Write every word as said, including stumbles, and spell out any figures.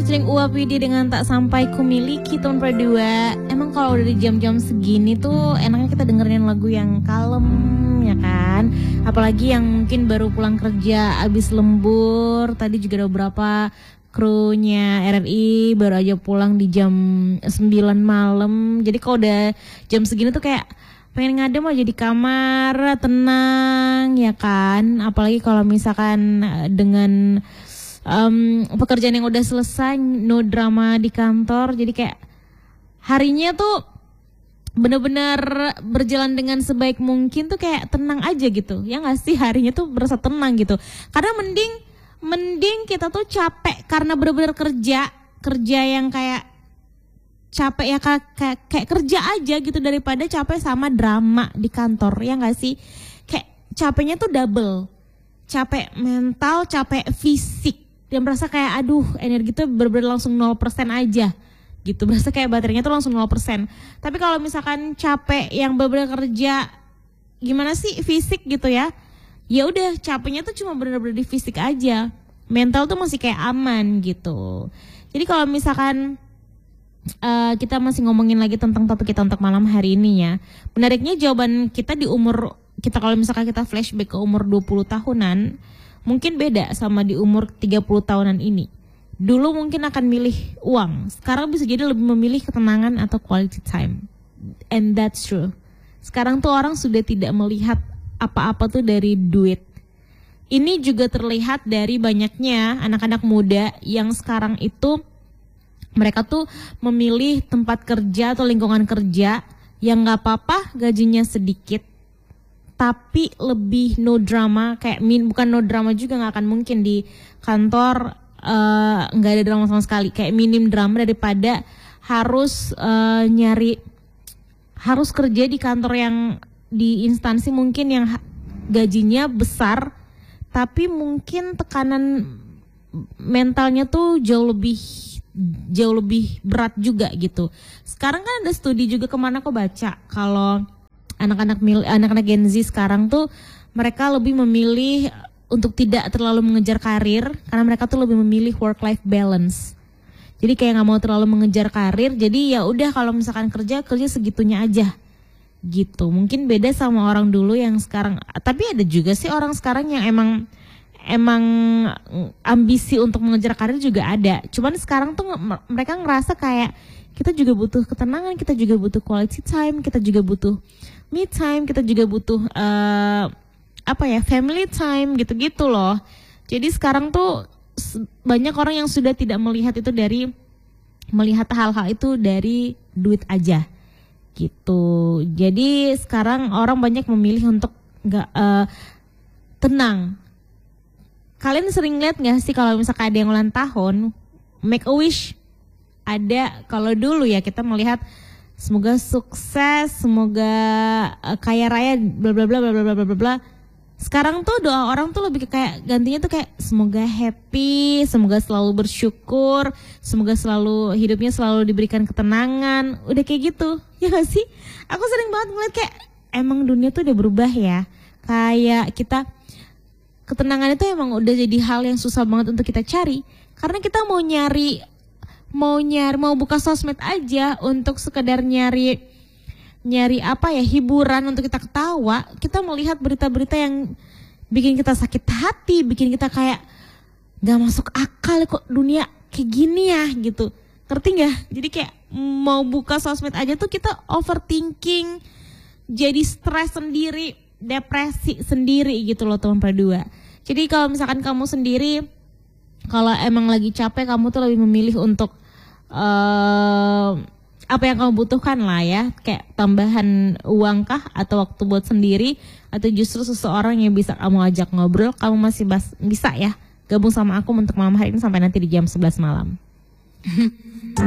featuring Uap Widi dengan Tak Sampai Ku Miliki teman berdua. Emang kalau udah di jam-jam segini tuh enaknya kita dengerin lagu yang kalem ya kan. Apalagi yang mungkin baru pulang kerja abis lembur. Tadi juga ada beberapa krunya R R I baru aja pulang di jam sembilan malam. Jadi kalau udah jam segini tuh kayak pengen ngadem aja di kamar, tenang ya kan. Apalagi kalau misalkan dengan um, pekerjaan yang udah selesai, no drama di kantor. Jadi kayak harinya tuh bener-bener berjalan dengan sebaik mungkin tuh kayak tenang aja gitu. Ya gak sih, harinya tuh berasa tenang gitu. Karena mending mending kita tuh capek karena bener-bener kerja, kerja yang kayak capek ya kayak, kayak, kayak kerja aja gitu daripada capek sama drama di kantor, ya gak sih? Kayak capeknya tuh double, capek mental, capek fisik, dan merasa kayak aduh energi tuh bener-bener langsung nol persen aja gitu, berasa kayak baterainya tuh langsung nol persen. Tapi kalau misalkan capek yang bener-bener kerja gimana sih fisik gitu ya, ya udah capeknya tuh cuma bener-bener di fisik aja, mental tuh masih kayak aman gitu. Jadi kalau misalkan Uh, kita masih ngomongin lagi tentang topik kita untuk malam hari ini ya. Menariknya jawaban kita di umur kita, kalau misalkan kita flashback ke umur dua puluh tahunan, mungkin beda sama di umur tiga puluh tahunan ini. Dulu mungkin akan milih uang, sekarang bisa jadi lebih memilih ketenangan atau quality time. And that's true. Sekarang tuh orang sudah tidak melihat apa-apa tuh dari duit. Ini juga terlihat dari banyaknya anak-anak muda yang sekarang itu mereka tuh memilih tempat kerja atau lingkungan kerja yang gak apa-apa gajinya sedikit, tapi lebih no drama. Kayak min, bukan no drama juga, gak akan mungkin di kantor uh, gak ada drama sama sekali. Kayak minim drama daripada harus uh, nyari, harus kerja di kantor yang di instansi mungkin yang gajinya besar, tapi mungkin tekanan mentalnya tuh jauh lebih jauh lebih berat juga gitu. Sekarang kan ada studi juga, kemana aku baca kalau anak-anak mil, anak-anak Gen Z sekarang tuh mereka lebih memilih untuk tidak terlalu mengejar karir karena mereka tuh lebih memilih work life balance. Jadi kayak nggak mau terlalu mengejar karir, jadi ya udah kalau misalkan kerja kerja segitunya aja gitu. Mungkin beda sama orang dulu yang sekarang, tapi ada juga sih orang sekarang yang emang Emang ambisi untuk mengejar karir juga ada. Cuman sekarang tuh mereka ngerasa kayak kita juga butuh ketenangan, kita juga butuh quality time, kita juga butuh me time, kita juga butuh uh, apa ya, family time gitu-gitu loh. Jadi sekarang tuh banyak orang yang sudah tidak melihat itu dari melihat hal-hal itu dari duit aja gitu. Jadi sekarang orang banyak memilih untuk nggak uh, tenang. Kalian sering lihat gak sih kalau misalkan ada yang ulang tahun, make a wish? Ada. Kalau dulu ya kita melihat semoga sukses, semoga uh, kaya raya, bla bla bla bla bla bla bla bla. Sekarang tuh doa orang tuh lebih kayak gantinya tuh kayak semoga happy, semoga selalu bersyukur, semoga selalu hidupnya selalu diberikan ketenangan. Udah kayak gitu, ya gak sih? Aku sering banget ngeliat kayak emang dunia tuh udah berubah ya. Kayak kita ketenangan itu emang udah jadi hal yang susah banget untuk kita cari. Karena kita mau nyari, mau nyari, mau buka sosmed aja untuk sekedar nyari, nyari apa ya, hiburan untuk kita ketawa. Kita melihat berita-berita yang bikin kita sakit hati, bikin kita kayak gak masuk akal kok dunia kayak gini ya gitu. Ngerti gak? Jadi kayak mau buka sosmed aja tuh kita overthinking, jadi stres sendiri, depresi sendiri gitu loh teman berdua. Jadi kalau misalkan kamu sendiri, kalau emang lagi capek, kamu tuh lebih memilih untuk uh, apa yang kamu butuhkan lah ya, kayak tambahan uang kah, atau waktu buat sendiri, atau justru seseorang yang bisa kamu ajak ngobrol. Kamu masih bas- bisa ya gabung sama aku untuk malam hari ini sampai nanti di jam sebelas malam.